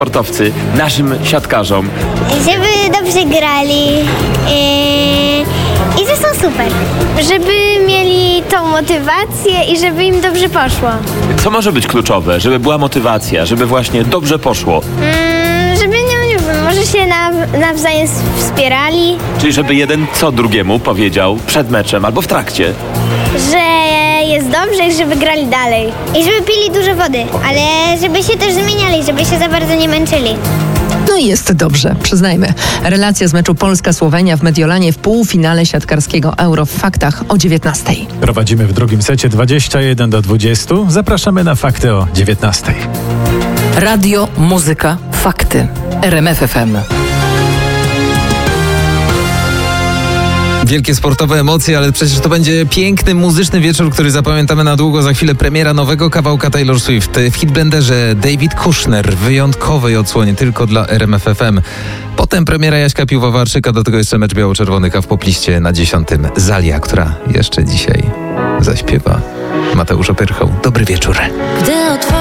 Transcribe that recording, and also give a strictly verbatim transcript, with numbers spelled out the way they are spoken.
sportowcy, naszym siatkarzom? Żeby dobrze grali yy, i że są super. Żeby mieli tą motywację i żeby im dobrze poszło. Co może być kluczowe, żeby była motywacja, żeby właśnie dobrze poszło? Yy, żeby, nie, nie wiem, może się naw- nawzajem wspierali, Czyli żeby jeden co drugiemu powiedział przed meczem albo w trakcie. że jest dobrze i żeby grali dalej. I żeby pili dużo wody, ale żeby się też zmieniali, żeby się za bardzo nie męczyli. No i jest dobrze, przyznajmy. Relacja z meczu Polska-Słowenia w Mediolanie w półfinale siatkarskiego Euro w faktach o dziewiętnastej. Prowadzimy w drugim secie dwadzieścia jeden do dwudziestu. Zapraszamy na fakty o dziewiętnastej. Radio, muzyka, fakty. R M F F M. Wielkie sportowe emocje, ale przecież to będzie piękny, muzyczny wieczór, który zapamiętamy na długo. Za chwilę premiera nowego kawałka Taylor Swift. W hitblenderze David Kushner w wyjątkowej odsłonie tylko dla R M F F M. Potem premiera Jaśka Piłowarczyka, do tego jeszcze mecz biało-czerwonych, a w popliście na dziesiątym Zalia, która jeszcze dzisiaj zaśpiewa. Mateusz Opyrchał. Dobry wieczór.